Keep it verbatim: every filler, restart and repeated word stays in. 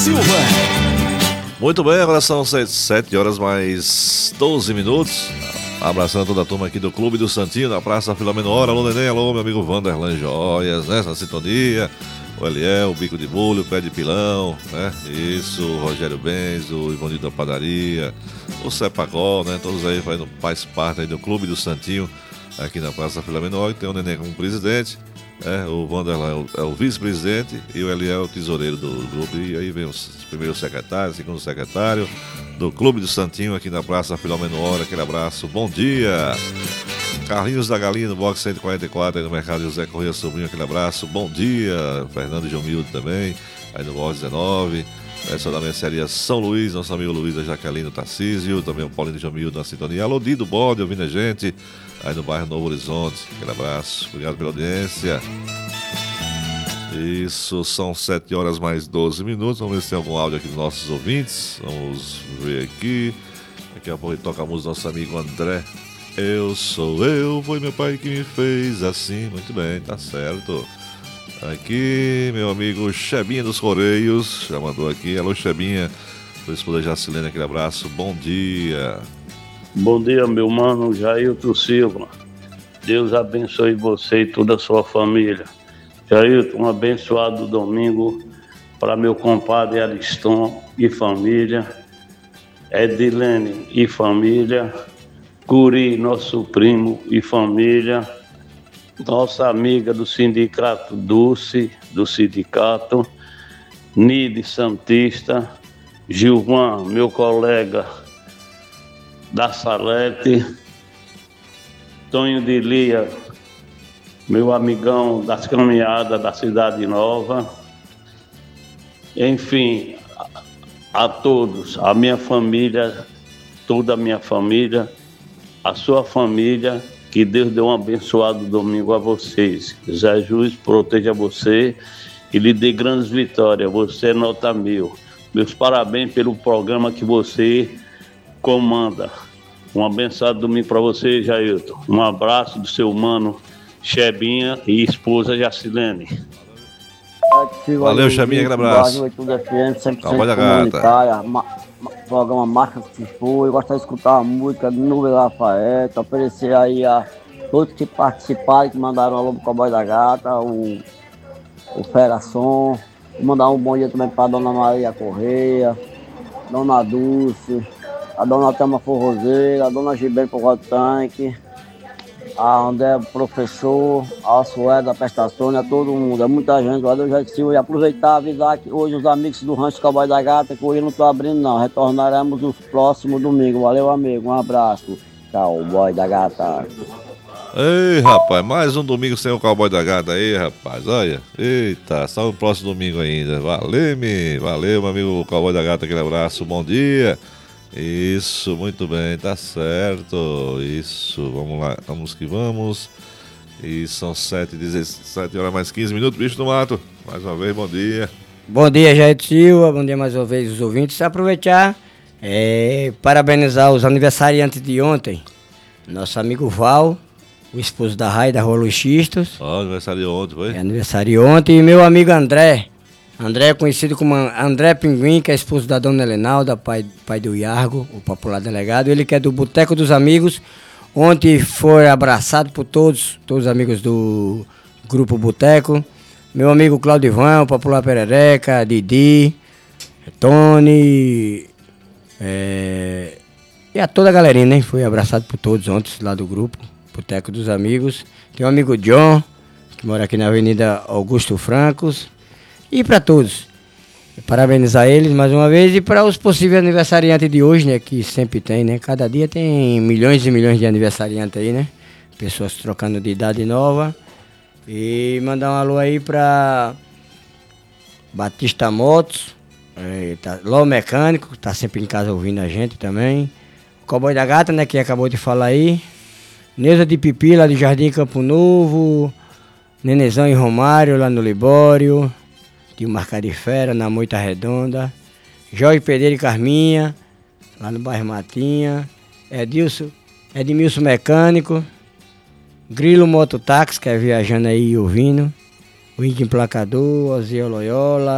Silva. Muito bem, agora são sete horas mais doze minutos. Abraçando toda a turma aqui do Clube do Santinho, na Praça Filomeno Hora. Alô, Neném, alô, meu amigo Vanderlan Joias, né? Essa sintonia. O Eliel, o Bico de Bulho, o Pé de Pilão, né? Isso, o Rogério Benz, o Ivonildo da Padaria, o Cepagol, né? Todos aí fazem, faz parte aí do Clube do Santinho, aqui na Praça Filomeno Hora. Tem o Neném como presidente, né? O Vanderlan é o, é o vice-presidente e o Eliel é o tesoureiro do grupo. E aí vem o primeiro secretário, segundo secretário do Clube do Santinho, aqui na Praça Filomeno Hora. Aquele abraço, bom dia! Carlinhos da Galinha, no box cento e quarenta e quatro, aí no Mercado José Corrêa Sobrinho, aquele abraço, bom dia. Fernando Jomildo também, aí no box dezenove. Essa da mercearia São Luís, nosso amigo Luiz da Jaqueline Tarcísio, também o Paulinho Jomildo na sintonia. Alô, Dido Bode, ouvindo a gente, aí no bairro Novo Horizonte, aquele abraço, obrigado pela audiência. Isso, são sete horas mais doze minutos. Vamos ver se tem algum áudio aqui dos nossos ouvintes. Vamos ver aqui. Daqui a pouco ele toca a música do nosso amigo André. Eu sou eu, foi meu pai que me fez assim. Muito bem, tá certo. Aqui, meu amigo Chebinha dos Correios, já mandou aqui. Alô, Chebinha, sua esposa Jacilene, aquele abraço, bom dia. Bom dia, meu mano Jailton Silva. Deus abençoe você e toda a sua família. Jailton, um abençoado domingo para meu compadre Ariston e família, Edilene e família, Curi, nosso primo e família, nossa amiga do sindicato Dulce, do sindicato, Nide Santista, Gilvan, meu colega da Salete, Tonho de Lia, meu amigão das caminhadas da Cidade Nova, enfim, a, a todos, a minha família, toda a minha família, a sua família, que Deus dê um abençoado domingo a vocês. Jesus proteja você e lhe dê grandes vitórias. Você é nota mil. Meus parabéns pelo programa que você comanda. Um abençoado domingo para você, Jailton. Um abraço do seu mano Chebinha e esposa Jacilene. Valeu, Chebinha, aquele abraço. Calma da Gata. Programa Marca que for, eu gosto de escutar a música do Nuvem Lafayette, oferecer aí a todos que participaram, que mandaram alô pro Cowboy da Gata, o, o Feração, mandar um bom dia também para Dona Maria Correia, Dona Dulce, a Dona Thelma Forrozeira, a Dona Gilberto Porro Tanque, a André Professor, a Sué da Prestações, a todo mundo, é muita gente. Valeu, Jailton Silva. E aproveitar e avisar que hoje os amigos do Rancho Cowboy da Gata, que hoje não estou abrindo não, retornaremos no próximo domingo. Valeu, amigo, um abraço. Cowboy da Gata. Ei, rapaz, mais um domingo sem o Cowboy da Gata aí, rapaz, olha. Eita, só no próximo domingo ainda. Valeu-me, valeu, meu amigo Cowboy da Gata, aquele abraço, bom dia. Isso, muito bem, tá certo. Isso, vamos lá, vamos que vamos. E são sete, dezessete horas mais quinze minutos, bicho do mato. Mais uma vez, bom dia. Bom dia, Jailton Silva, bom dia mais uma vez os ouvintes. Aproveitar, é, parabenizar os aniversariantes de ontem. Nosso amigo Val, o esposo da Rai, da Rua Luiz Xistos. Ó, oh, aniversário ontem, foi? É aniversário ontem. E meu amigo André. André é conhecido como André Pinguim, que é esposo da dona Elenalda, pai, pai do Iargo, o popular delegado. Ele que é do Boteco dos Amigos. Ontem foi abraçado por todos, todos os amigos do Grupo Boteco. Meu amigo Claudivan, o popular Perereca, Didi, Tony, é, e a toda a galerinha, né? Foi abraçado por todos ontem lá do Grupo Boteco dos Amigos. Tem um amigo John, que mora aqui na Avenida Augusto Francos. E para todos, parabenizar eles mais uma vez e para os possíveis aniversariantes de hoje, né, que sempre tem, né, cada dia tem milhões e milhões de aniversariantes aí, né, pessoas trocando de idade nova. E mandar um alô aí para Batista Motos, é, tá, Ló Mecânico, tá sempre em casa ouvindo a gente também, o Cowboy da Gata, né, que acabou de falar aí, Neuza de Pipi, lá de Jardim Campo Novo, Nenezão e Romário, lá no Libório, Tio Marcarifera, na Moita Redonda, Jorge Pedreiro e Carminha, lá no bairro Matinha, Edilson, Edmilson Mecânico, Grilo Mototáxi, que é viajando aí e ouvindo, o Ink Emplacador, Ozio Loyola,